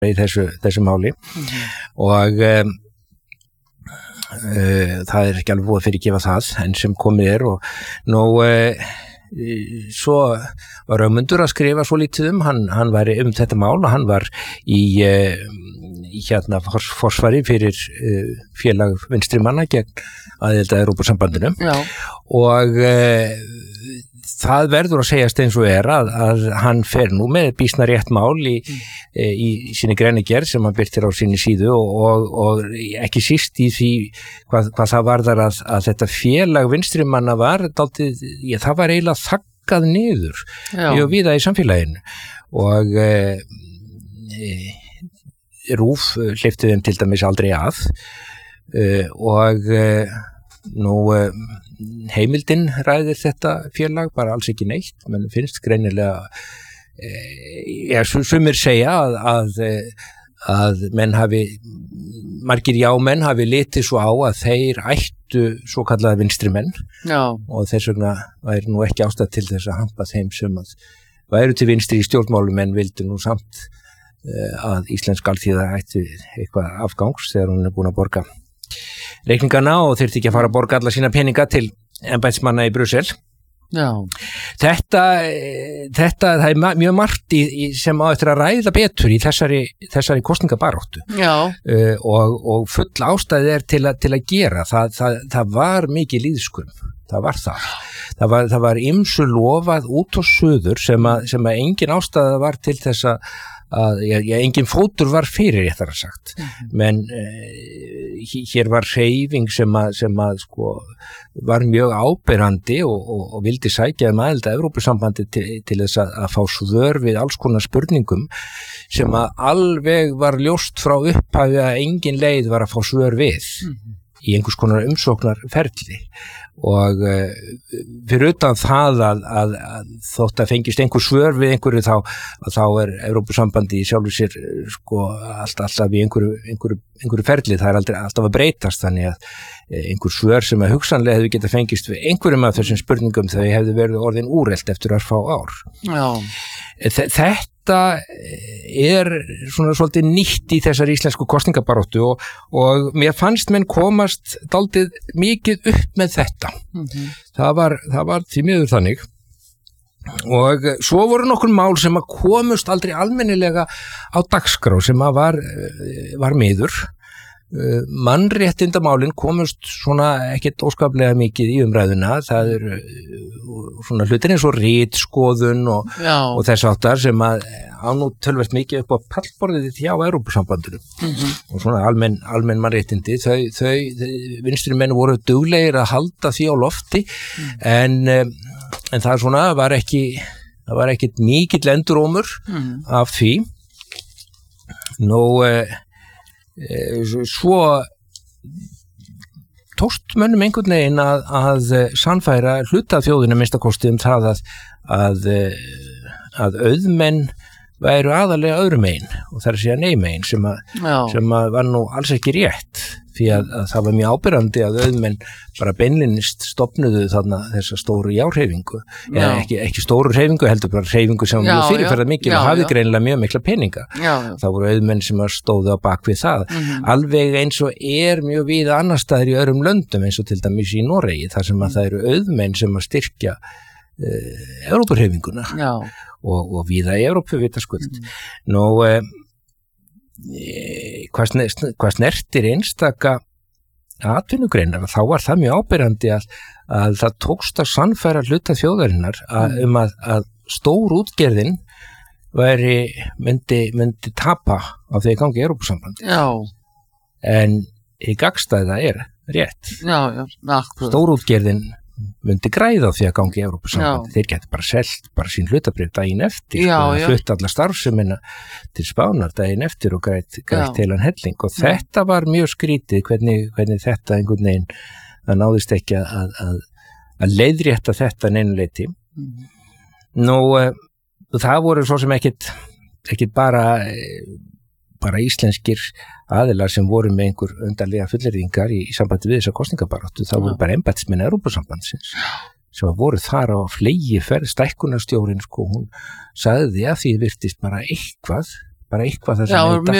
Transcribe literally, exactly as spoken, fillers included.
í þessu, þessu máli mm-hmm. og um, uh, það er ekki alveg búið fyrir að gefa það en sem komið er og nú uh, svo var Ögmundur að skrifa svo lítið um hann, hann var um þetta mál og hann var í, uh, í hérna forsvari fyrir uh, félag vinstri manna gegn aðild að Evrópusambandinu og uh, það verður að segjast eins og er að, að hann fer nú með býsna rétt mál í, í, í sinni greinargerð sem hann birtir á sinni síðu og, og, og ekki síst í því hvað, hvað það varðar að, að þetta félag vinstri manna var dálítið, já, það var eiginlega þaggað niður mjög víða í samfélaginu og e, e, RÚV hleypti þeim til dæmis aldrei að e, og e, nú e, heimildin ræðir þetta félag bara alls ekki neitt, menn finnst greinilega e, ja, sumir segja að, að, að menn hafi margir jámenn hafi litið svo á að þeir ættu svo kallaða vinstri menn Já. Og þess vegna væri nú ekki ástæð til þess að hampa þeim sem að væru til vinstri í stjórnmálum en vildu nú samt e, að íslensk alþýða ætti eitthvað afgangs þegar hún er búin að borga reikningana og þyrfti ekki að fara að borga alla sína peninga til embættismanna í Brussel. Já. Þetta, þetta, það er mjög margt í, í sem á eftir að ræða betur í þessari, þessari kosningabaráttu. Já. Uh, og, og full ástæði er til, a, til að gera. Það, það, það var mikið lýðskum. Það var það. Það var, það var ýmsu lofað út og suður sem að, sem að engin ástæða var til þess að að já, já, engin fótur var fyrir réttara sagt mm-hmm. menn uh, hér var hreyfing sem að, sem að sko, var mjög áberandi og, og, og vildi sækja um aðild að Evrópusambandi til, til þess að, að fá svör við alls konar spurningum sem að alveg var ljóst frá upphafi að engin leið var að fá svör við mm-hmm. í einhvers konar umsóknarferli og uh, fyrir utan það að, að, að þótt að fengist einhver svör við einhverju þá, þá er Evrópusambandi í sjálfu sér sko alltaf, alltaf í einhverju, einhverju, einhverju ferli, það er aldrei, alltaf að breytast þannig að einhver svör sem að hugsanlega hefði getað fengist við einhverjum af þessum spurningum þau hefði verið orðin úrelt eftir að fá ár. Já. Þetta er svona svolítið nýtt í þessar íslensku kosningabaráttu og, og mér fannst menn komast dálítið mikið upp með þetta. Mm-hmm. Það var, það var því miður þannig. Og svo voru nokkur mál sem að komust aldrei almennilega á dagskrá sem að var, var miður. Uh, mannréttindamálin komust svona ekkert óskaplega mikið í umræðuna það eru uh, svona hlutir eins og ritskoðun og, og þess áttar sem að á nú tölvert mikið upp á pallborðið hjá Evrópusambandinu mm-hmm. og svona almenn, almenn mannréttindi þau, þau, þau vinstri menn voru duglegir að halda því á lofti mm. en, um, en það svona var ekki það var ekkert mikill endurómur mm. af því nú uh, svo tókst mönnum einhvern veginn að, að sannfæra hlutaþjóðina minnstakosti um það að, að, að auðmenn væru aðalega öðrum megin og það er að segja nei megin sem, sem að var nú alls ekki rétt því að, að það var mjög ábyrrandi að auðmenn bara beinlinnist stofnuðu þarna þessa stóru járhreyfingu eða ekki, ekki stóru hreyfingu heldur bara hreyfingu sem var mjög fyrirferða mikil og hafði greinilega mjög mikla peninga já, já. Það voru auðmenn sem stóðu á bak við það mm-hmm. alveg eins og er mjög víða annar staðar í öðrum löndum eins og til dæmis í Noregi þar sem að það eru auðmenn sem að styrkja uh, Evrópuhreyfinguna og, og víða í Evrópu vitaskuld mm-hmm. nú uh, hvað, snert, hvað snertir einstaka atvinnugreinar þá var það mjög áberandi að, að það tókst að sannfæra hluta þjóðarinnar að, um að, að stór útgerðin væri myndi, myndi tapa á því að gangi Evrópusambandi já. En í gagnstæða er rétt já, já. Stór útgerðin myndi græða á því að gangi í Evrópusambandi þeir geti bara selt bara sín hlutabrif daginn eftir já, og flutt alla starfsemina til Spánar daginn eftir og grætt heilan helling og já. Þetta var mjög skrítið hvernig, hvernig þetta einhvern veginn það náðist ekki að, að, að leiðrétta þetta neinu leyti mm. nú það voru svo sem ekkit ekkit bara bara íslenskir aðilar sem voru með einhver undarlega fullyrðingar í, í sambandi við þessa kosningabaráttu, það voru bara embættismenn Evrópusambandsins sem voru þar á flegi ferð stækkunarstjórinn sko, hún sagði að því virtist bara eitthvað bara eitthvað þess Já, að neyta